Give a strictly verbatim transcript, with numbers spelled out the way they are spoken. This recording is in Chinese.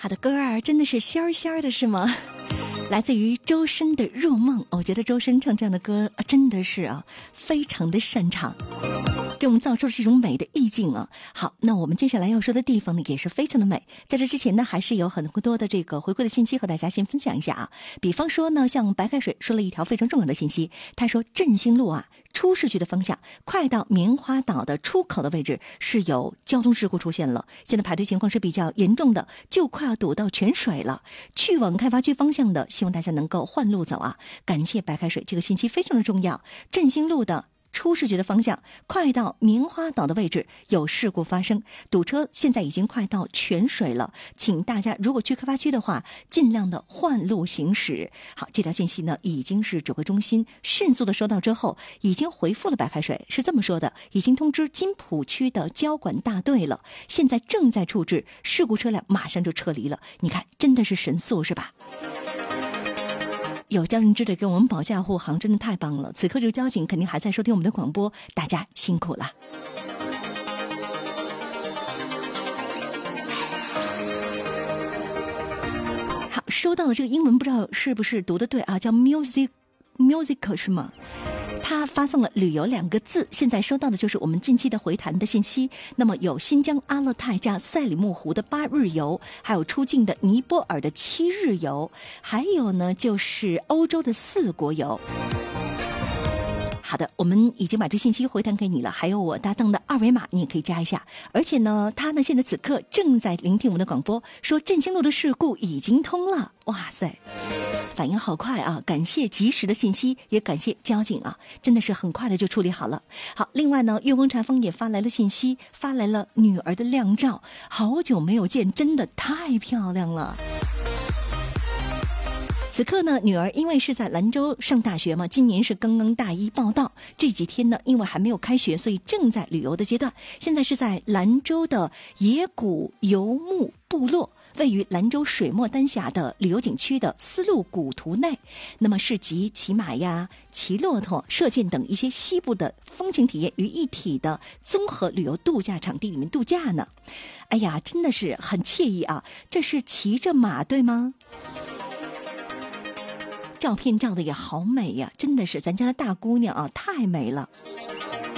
他的歌儿真的是仙儿仙儿的，是吗？来自于周深的《入梦》，我觉得周深唱这样的歌真的是啊，非常的擅长，给我们造出了这种美的意境啊。好，那我们接下来要说的地方呢，也是非常的美。在这之前呢，还是有很多的这个回馈的信息和大家先分享一下啊。比方说呢，像白开水说了一条非常重要的信息，他说振兴路啊，出市区的方向，快到棉花岛的出口的位置是有交通事故出现了，现在排队情况是比较严重的，就快要堵到泉水了。去往开发区方向的，希望大家能够换路走啊！感谢白开水，这个信息非常的重要。振兴路的出市区的方向，快到棉花岛的位置有事故发生，堵车现在已经快到泉水了，请大家如果去开发区的话，尽量的换路行驶。好，这条信息呢已经是指挥中心迅速的收到之后，已经回复了白开水，是这么说的，已经通知金浦区的交管大队了，现在正在处置，事故车辆马上就撤离了。你看，真的是神速是吧？有交警支队给我们保驾护航，真的太棒了。此刻这个交警肯定还在收听我们的广播，大家辛苦了。好，收到了这个英文，不知道是不是读的对啊，叫 music music 是吗？他发送了旅游两个字，现在收到的就是我们近期的回弹的信息。那么有新疆阿勒泰加赛里木湖的八日游，还有出境的尼泊尔的七日游，还有呢就是欧洲的四国游。好的，我们已经把这信息回弹给你了，还有我搭档的二维码你也可以加一下。而且呢，他呢现在此刻正在聆听我们的广播，说振兴路的事故已经通了。哇塞，反应好快啊！感谢及时的信息，也感谢交警啊，真的是很快的就处理好了。好，另外呢，岳峰禅风也发来了信息，发来了女儿的靓照，好久没有见，真的太漂亮了。此刻呢，女儿因为是在兰州上大学嘛，今年是刚刚大一报到，这几天呢因为还没有开学，所以正在旅游的阶段。现在是在兰州的野古游牧部落，位于兰州水墨丹霞的旅游景区的丝路古图内，那么是集骑马呀、骑骆驼、射箭等一些西部的风情体验于一体的综合旅游度假场地里面度假呢。哎呀，真的是很惬意啊！这是骑着马对吗？照片照的也好美呀，真的是咱家的大姑娘啊，太美了。